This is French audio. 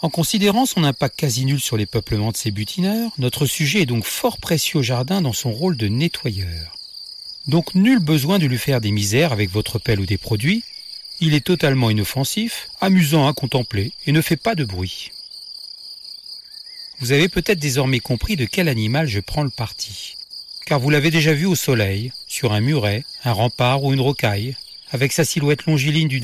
En considérant son impact quasi nul sur les peuplements de ces butineurs, notre sujet est donc fort précieux au jardin dans son rôle de nettoyeur. Donc nul besoin de lui faire des misères avec votre pelle ou des produits. Il est totalement inoffensif, amusant à contempler et ne fait pas de bruit. Vous avez peut-être désormais compris de quel animal je prends le parti, car vous l'avez déjà vu au soleil, sur un muret, un rempart ou une rocaille, avec sa silhouette longiligne d'une